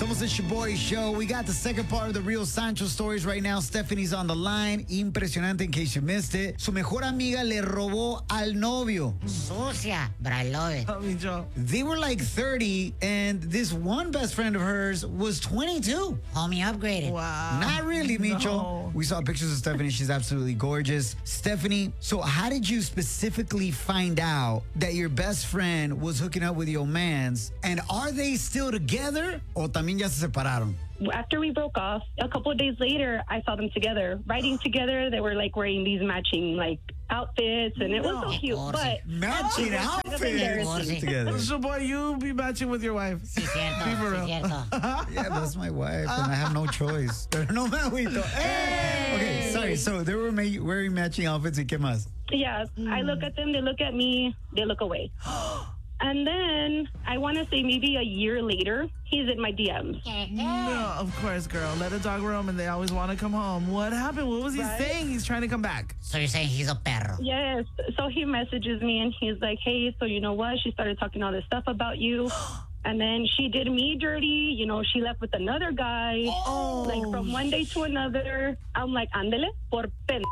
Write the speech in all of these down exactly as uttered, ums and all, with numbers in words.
Somos el Shoboy Show. We got the second part of the Real Sancho stories right now. Stephanie's on the line. Impresionante, in case you missed it. Su mejor amiga le robó al novio. Sucia, but I love it. They were like thirty, and this one best friend of hers was twenty-two. Homie upgraded. Wow. Not really, Micho. No. We saw pictures of Stephanie. She's absolutely gorgeous. Stephanie, so how did you specifically find out that your best friend was hooking up with your mans? And are they still together? O también ya se separaron? After we broke off, a couple of days later, I saw them together, riding together. They were like wearing these matching like outfits, and it was so cute. But Matching outfits together. So, boy, you be matching with your wife. Sí, cierto, Be for sí, real. cierto. Yeah, that's my wife, and I have no choice. Pero no me agüito. Hey! Okay, sorry. So they were ma- wearing matching outfits. ¿Y qué más? yeah, I look at them, they look at me, they look away. And then I want to say maybe a year later, he's in my D Ms. No, of course, girl. Let a dog roam, and they always want to come home. What happened? What was he Right? saying? He's trying to come back. So you're saying he's a perro. Yes. So he messages me and he's like, hey, so you know what? She started talking all this stuff about you. And then she did me dirty. You know, she left with another guy. Oh. Like from one day to another. I'm like, ándele por pen.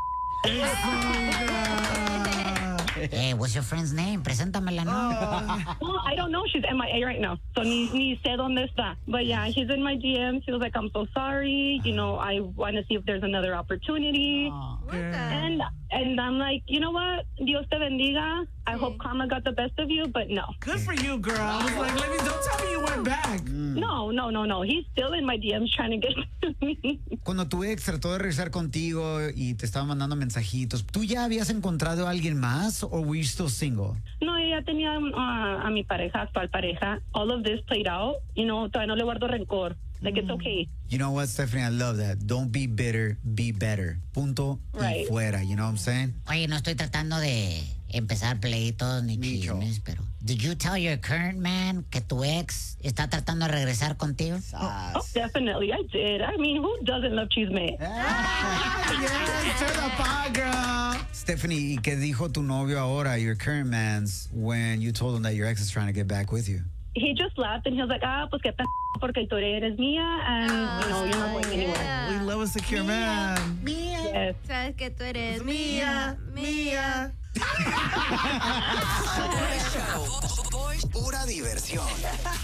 Hey, what's your friend's name? Preséntamela, no? Well, I don't know. She's M I A right now. So ni, ni sé dónde está. But yeah, he's in my D Ms. He was like, I'm so sorry. You know, I want to see if there's another opportunity. And and I'm like, you know what? Dios te bendiga. I hope karma got the best of you, but no. Good for you, girl. I was like, let me, don't tell me you went back. No, no, no, no. He's still in my D Ms trying to get to me. Cuando tu ex trató de regresar contigo y te estaba mandando mensajitos, ¿tú ya habías encontrado a alguien más o were you still single? No, ella tenía uh, a mi pareja, actual pareja. All of this played out. You know, todavía no le guardo rencor. Like, it's okay. You know what, Stephanie? I love that. Don't be bitter, be better. Punto Right. y fuera. You know what I'm saying? Oye, no estoy tratando de empezar pleitos ni Micho. chismes, pero... Did you tell your current man que tu ex está tratando de regresar contigo? Oh, definitely. I did. I mean, who doesn't love chisme? Yes, turn the pod, girl. Stephanie, ¿y qué dijo tu novio ahora, your current man's, when you told him that your ex is trying to get back with you? He just laughed and he was like, ah, pues qué p***, porque tú eres mía and, you know, you're not going anywhere. We love a secure man. Yes. Sabes que tú eres mía, mía. Pura diversión.